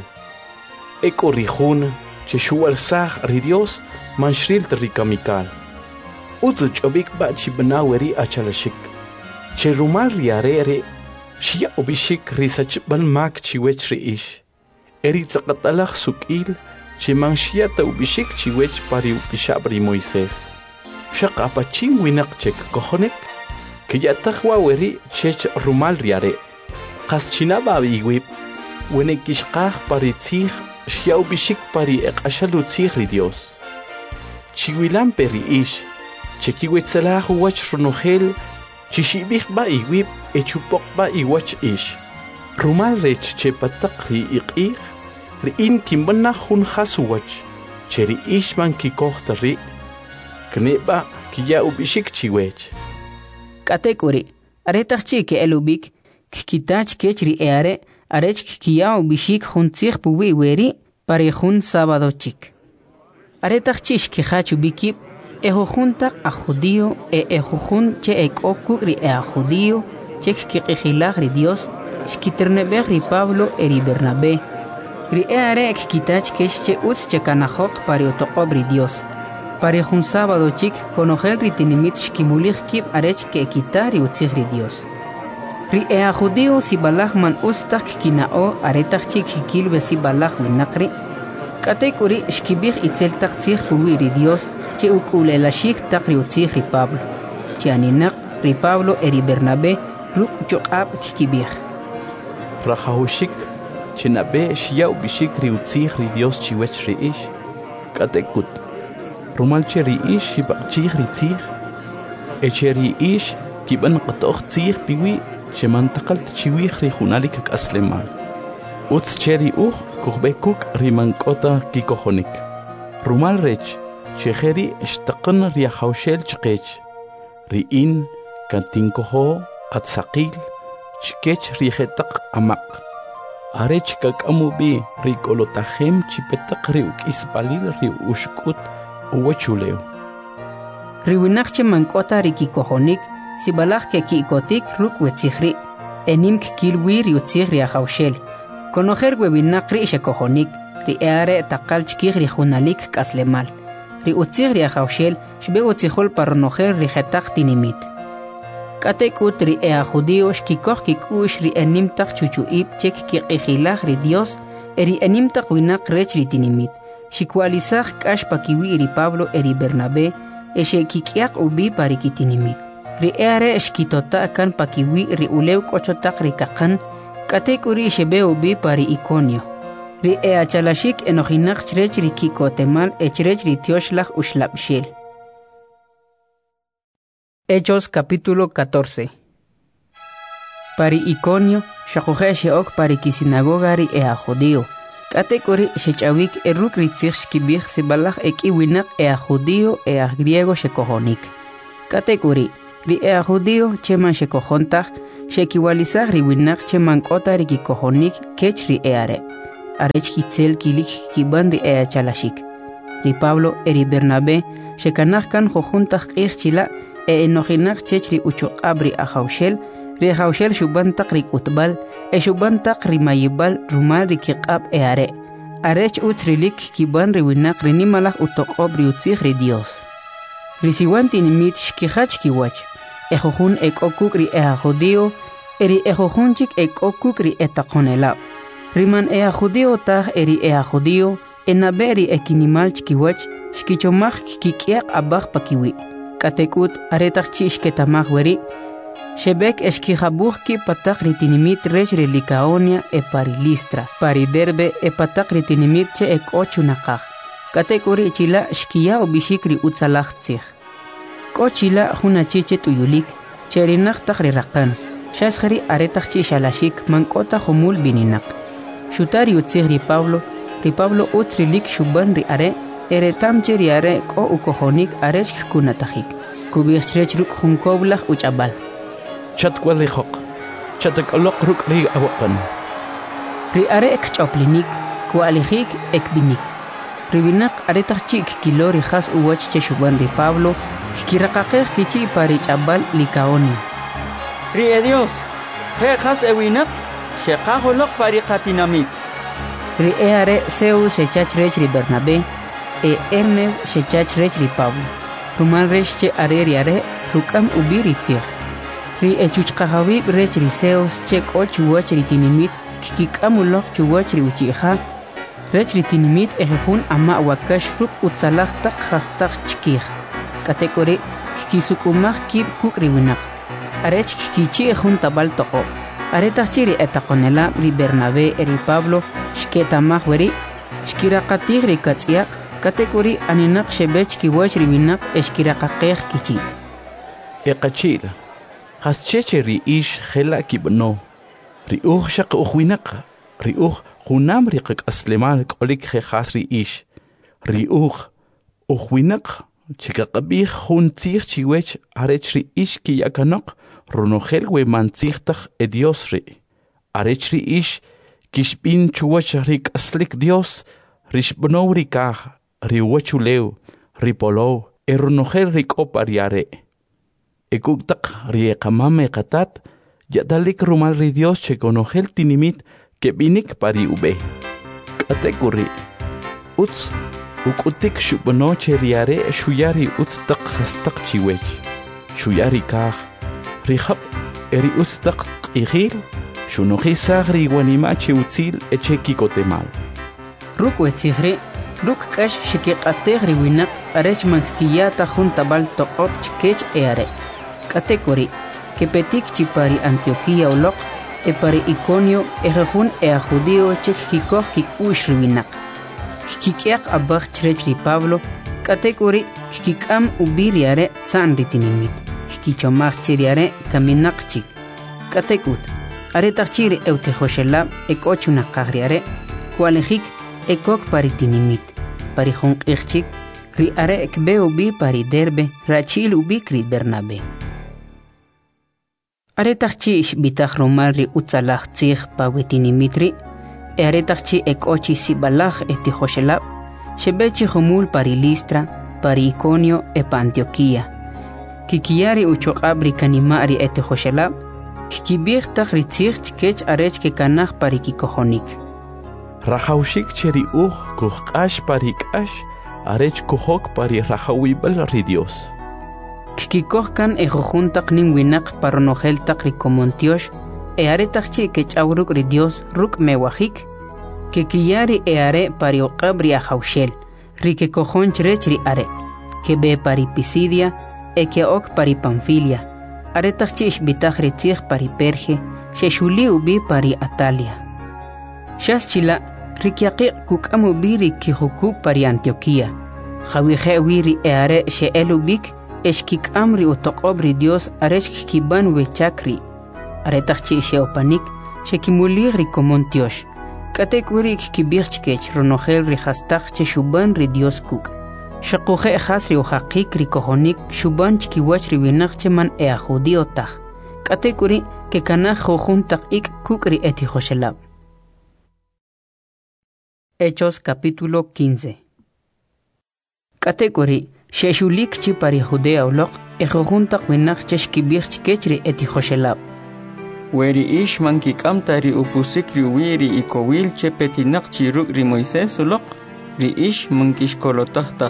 Eko ri hun che shual sah ri Dios man shril ri kamikal. Utu chobik ba chibnaweri achalashik. Che rumal riare re Shia ubishik risach ban mak chiwech reish. Eri tzakatalach sukil, chimang shia ta ubishik chiwech pari upishabri Moises. Shak apachim winak chek kohonek, kiyatahwa weri chech rumal riare. Kas chinaba iwip, wenekishkah pari tzih, shia ubishik pari ekashalu tzih ri Dios. Chiwilam peri ish, chekiwetzalah wach runogel, chishibih ba iwip, echupok ba iwach ish. Rumal rech che patak ri iqih, ri in kimbana hun hasuwach, che ri ish man kikohta ri, kneba kiya ubishik chiwech. Katekuri, aretach chi ke elubik, kikitach kech ri eare, arech kiya ubishik hun tzich puwi weri, pari hun sábado chik. Aretach chish kihach ubikip, ejo juntak a judío e ejo jun che ek okugri e a judío che kiqihilag ri Dios shkiternebeg ri Pablo e ri Bernabé ri eare ek kitach kesh che uts che kanajok pari otoqob ri Dios pari jun sábado chik konogel ri tinimit shkimulig kib arech ke kitar ri utzig ri Dios ri e a judío si balag man ustak kinao aretach chik hikilbe si balag winakri katekuri shkibig itzel tak tzig puwi ri Dios che ukule la shik tak ri utzig ri Pablo che aninak ri Pablo eri Bernabé ruk chokab kikibig Rahahushik chinabe shia ubishik ri utzig ri Dios chiwech ri ish katekut rumal che ri ish shibachig ri tzig eche ri ish kiban qatoch tzig piwi shemantakalt chiwich ri hunalik ak aslemal utz che ri uch kuhbekuk ri mankota kikohonik rumal rech Cheheri ishtaqan ria haushel chqech. Riin kantinkoho at sakil chkech rihetaq amak. Arech kakamubi rikolotahem chipetak riuk ispalil ri ushkut uwachuleo. Riwinakche mankota rikikohonik sibalak ke kikotik ruk wetzihri. Enim kilwi riutzih ria haushel. Konoher webinakri ishekohonik ri eare takal chkih ri hunalik kaslemal. Ri utzig ri haushel shbe utzihol parnoher ri khetak tinimit. Katekut ri ea judío shkikoh kikush ri enim tak chuchuib chek kiqihilag ri Dios eri enim tak winak rech ri tinimit. Shikwalizag kash pakiwi ri Pablo eri Bernabé eshe kikiak ubi pari kitinimit. Ri eare shkitota kan pakiwi ri ulew kochotak ri kakan katekuri shebe ubi pari Iconio. Ri ea chalashik enojinak chrech ri kikotemal echrech ri tioshlach ushlapshil. Hechos capítulo catorce. Pari Iconio, shakuhe sheok pari kisinagoga ri ea judío. Katekuri shechawik eruk ri tzich shkibich sibalach eki winak ea judío ea griego shekohonik. Katekuri ri ea judío cheman shekohontach Shekiwalizag riwinak che mankota riki kohonik kech ri eare. Arech kitzel kilik kiban ri ea chalashik. Ri Pablo eri Bernabé shekanach kan jojuntach ichchila e enojinak chech ri uchuq abri ajaushel ri ajaushel shubantak rik utbal e shubantak ri mayibal rumal ri kiqab eare. Arech utrilik kiban ri winak rinimalach utoqob ri utzig ri Dios. Risiwanti nimit shkihach kiwach. Ejojun ek okuk ri ea judío, eri ejojunchik ek okuk ri etaqonelab. Riman ea judío tag eri ea judío, enaberi ekinimal chkiwach, shkichomach kikiek abach pakiwi. Katekut aretach chishketamach weri, shebek eshkijabuch ki patak ritinimit rech ri Licaonia e pari Listra, pari Derbe e patak ritinimit che ek ochunakaj. Katekuri chila shkiya ubishikri utzalach tzich. Kochila hunachiche tuyulik, cherinach takri rakan, shaskhari aretach chishalashik mankota humul bininak. Shutari utzig ri Pablo, ri Pablo utrilik shuban ri are, eretamche ri are ko ukohonik areshk kunatahik. Kubirchrech ruk hunkoblach uchabal. Chatkwali hok, chatak alok ruk ri awakan. Ri are ek choplinik, kualihik ek binik. Ribinak aretach chik kilo ri khas uwach che shuban ri Pablo, Shkirakakeh kichi pari chabal Licaonia. Ri e Dios, je khas ewinak, shekajolok pari katinamit. Ri eare Zeus shechach rech ri Bernabé, e Hermes shechach rech ri Pablo. Rumal rech che are ri are, rukam ubiri tzir. Ri e chuchkajawib rech ri Zeus che ko chuwach ri tinimit, kikikamulok chuwach ri uchiha. Rech ri tinimit ejejun ama wakash ruk utzalach tak khastak chkih. Katekori kisukumach kib kukri winak. Arech kichi ejun tabal toko. Aretachiri etakonela ri Bernabé eri Pablo shketamach weri shkirakatih ri katziak. Katekori aninak shebech kiwach ri winak eshkirakakeh kichi. Ekachil hascheche ri ish khela kibno. Ri uch shaq ukhwinak. Ri uch kunam ri qik asleman kolik khas ri ish. Ri uch ukhwinak Chikakabih hun tzich chiwech arechri ish ki yakanok ronogel we mantzich e Dios ri. Arechri ish kishpin chuwach rik aslik Dios rishbno rikah riwachuleu ripolo e ronogel rik opariare. Ekuktak riekamame katat yadalik rumal ri Dios chekonogel tinimit kebinik pari ube. Katekuri uts Ukutik shubno cheriare shuyari utstak khastak chiwech. Shuyari kah. Rihab eri utstak ihil. Shunohi sagri wanima chiutzil echeki kotemal. Ruk wetzihri, ruk kash shikiqategri winak arech mankiyata juntabal toqop chkech eare. Katekori, kepetik chipari Antioquia ulok, e pari Iconio ejejun ea judío chekikoj kikushri winak. Kikiak abach chrech ri Pablo, katekuri kikam ubiriare san ritinimit. Kikichomach chiriare kaminakchik. Katekut, aretachiri eutejoshela ekochunakagriare, kualejik ekok paritinimit. Parijong ichchik, ri are ekbe ubi pari Derbe, rachil ubi kri Bernabé. Aretachich bitach romal ri utzalach tzich pawetinimitri, Earetachchi ekochi sibalach etihoshelab, shebechi homul pari Listra, pari Iconio e Antioquia. Kikiari uchoqabri kanimari etihoshelab, kikibich tachritzich chkech arech ke kanach pari kikohonik. Rajaushik cheri uj kuhkash pari kash, arech kuhok pari rajawibal ri Dios. Kikikohkan ejojuntak nin winak paronogel takrikomontiosh, Earetachchi kech auruk ri Dios ruk mewajik, que kiyari eare pari oqabri ajaushel, ri que cojonch rech ri are, que be pari Pisidia, e que ok pari Panfilia, aretachchi bitach retzich pari Perge, sheshuli ubi pari Atalia. Shaschila, rikiaqi kukamu biri kihuku pari Antioquia, jawihe wiri eare she elubik, eshkik amri utoqobri Dios arech kiban wechakri, aretachchi sheopanik, shekimuligri komontiosh, katekwirik kibirchkech ronogel rihastach che shuban ri Dios kuk. Shakuhe hasri uhaqik ri kohonik shuban chkiwach ri winach che man ea judío taj. Katekuri que canaj jojun tak ik kukri eti joshelab. Hechos capítulo quince. Category Sheshulik chi pari Judea ulok e jojun tak winach cheshkibich chikechri eti joshelab. Weri ish manki kamtari upusik riwiri ikowil chepetinak chiruk ri Moisés ulok ri ish mankish kolotachtach.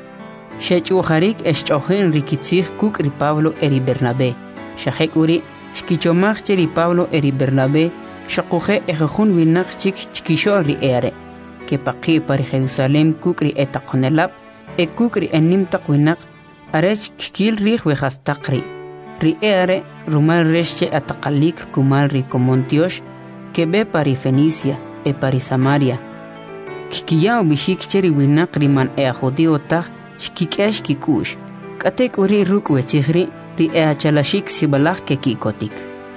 Shechuharik eschohin rikitzich kuk ri Pablo eri Bernabé. Shahek uri shkichomach ri Pablo eri Bernabé shakuhe e jojun winach chik chikisho ri ere. Que paqi pari Jerusalem kuk ri etaqonelab e kuk ri enim taqwinak arech kikil rih wehastakri. Ri ere rumal resche ataqalik kumal ri Comontios que be pari Fenicia e pari Samaria. Kikiya bishik cheri winak riman e judío tag shkikesh kikush. Katek uri ruk wechihri ri e achalashik sibalak ke kikotik.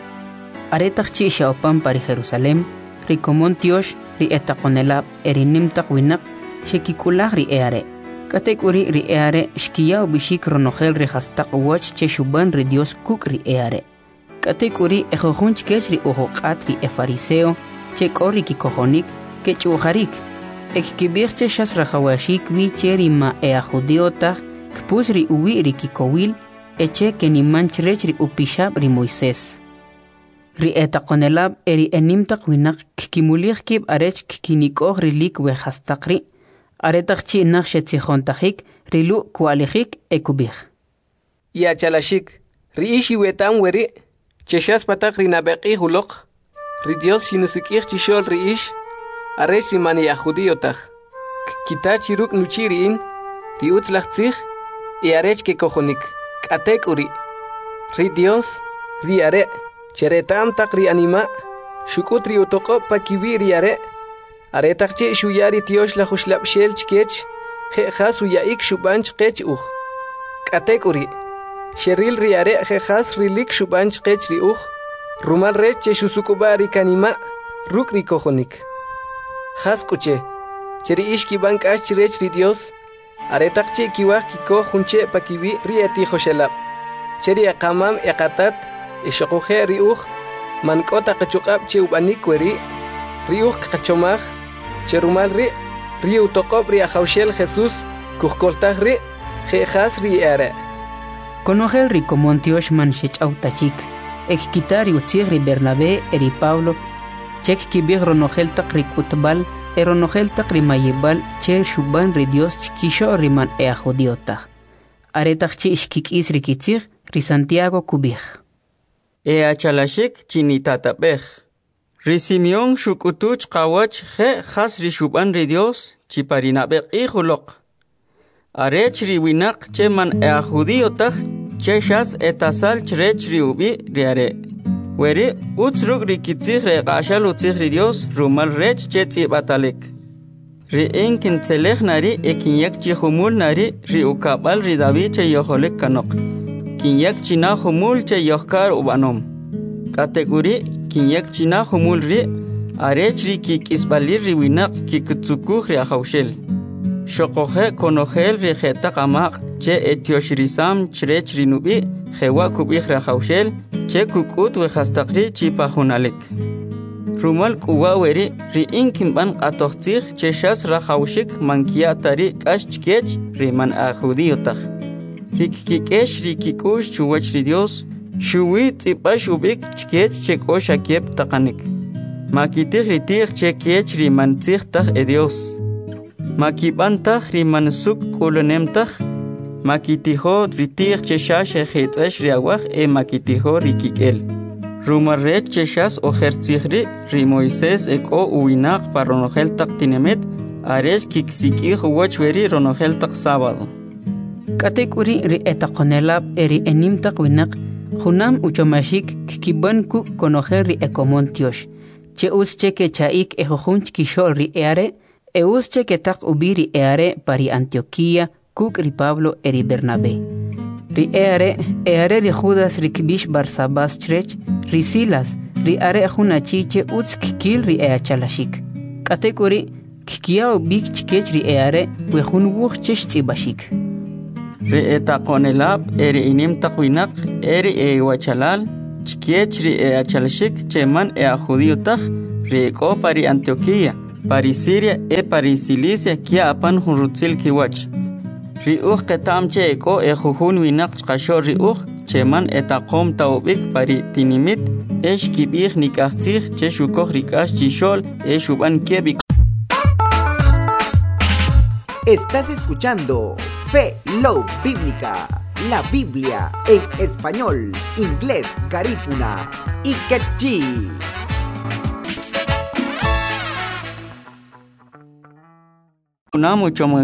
Aretach chi shaopan pari Jerusalem ri Comontios ri etaqonelab eri nimtaq winak shekikulah ri ere. Katek uri ri eare shkiya bishik ronogel ri hastaq wach che shuban ri Dios kuk ri eare. Katek uri ejojun chkech ri ojoqat ri e fariseo che kori ki kojonik ke chuharik. Ek kibir che shas rajawashik vi che ri ma e a judiota kpus ri uwi ri ki kowil e che ke ni manchrech ri upishab ri Moisés. Ri etaqonelab eri enimtaq winak kikimulich kib arech kikinikoh ri lik we hastaq ri aretachchi naxhetzijontajik rilu kualijik ekubij. Ya chalashik, ri ishi wetam weri, cheshas patak rinabeqi hulok, ri Dios shinusikij chishol ri ish, aresh rimani ya judiotaj. Kita chiruk nuchiriin, ri utzlachtzij, y arech ke kojonik, katek uri. Ri Dios, ri are, cheretam tak ri anima, shukut ri utoko pa kibi ri are, aretachchi shuyari tiosh la khuslab shel chkech khas uyaik shubanch qech uj katekuri sheril riare khas rilik shubanch qech ri uj rumal reche shusukubari kanima rukri kojonik khas kuche cheri ishki bank ash rech ri Dios aretachchi kiwaj kiko junche pakibi rieti khoshelab cheri aqamam eqatat ishqoje ri uj mankota qachuqab che ubanik weri ri uj qachomaj Cherumal ri, ri utokop ri ajaushel Jesús, kujkoltaj ri, jejas ri ere. Conogel ri Comontios man shechautachik, ekitari utzig ri Bernabé eri Pablo, chek kibig ronogel tak ri kutbal, eronogel tak ri mayibal, che shuban ri Dios chkisho ri man ea judiota. Aretach chi ishkikis ri kitzig ri Santiago kubig. Ea chalashik chinitatapej. Ri Simeon shukutuch qawach je khas ri shuban ri Dios chiparinabeq ihulok. Arech ri winak che man e a judío taj che shas etasal chrech ri ubi ri are. Weri utzruk ri kitzig re qashal utzig ri Dios rumal rech che tzibatalek. Ri enkin tselech nari e kinyak chi humul nari ri ukabal ri David che yoholek kanok. Kinyak china humul che yohkar ubanom. Kategori kinyak china humul ri arech ri ki kisbalir ri winak ki kutsukuj ri ajaushel. Shokoje konogel ri jeta qamaq che etioshrisam chrech ri nubi jewa kubij ri ajaushel che kukut we hastaqri chi pajunalek. Rumal kuwa weri ri inkin ban qatoxtzig che shas ra jaushik mankia tari kash chkech ri man a judiotaj. Ri kikesh ri kikush chuwach ri Dios Shuwi tsipash ubik chkech cheko shakep taqanik. Makitig ritig chekech rimantzig tag e Dios. Makibantag rimansuk kolonemtag. Makitijo ritig cheshash e jetzash riawaj e makitijo rikikel. Rumarrech cheshas o hertzigri ri Moisés eko uwinak pa ronogel tag tinemet aresh kiksikij wachweri ronogel tag sábado. Katekuri ri etaqonelab eri enim tag winak Junam uchomashik kikiban ku conocer ri Comontios. Che usche que chaik ejojunch kishol ri eare, e usche que tak ubiri eare pari Antioquía, kuk ri Pablo eri Bernabé. Ri eare, eare ri Judas ri kibish Barsabas chrech, ri Silas, ri are junachiche uts kikil ri ea chalashik. Katekuri, kikia ubik chikech ri eare, wejun wuch chesh tzibashik. Re etaqonelab eri inim taqwinak eri e wachalal chkiech ri e achalshik cheman e a judío taj ri ko pari Antioquía pari Siria e pari Cilicia kia apan hunrutzil kiwach ri uj ketam che ko e jujun winak chqasho ri uj cheman e taqom taubik pari tinimit esh kibig nikachtig che shukoj rikash chishol e shuban kebik. Estás escuchando Fe Low Bíblica, la Biblia en español, inglés, garífuna y quechí. Una mucho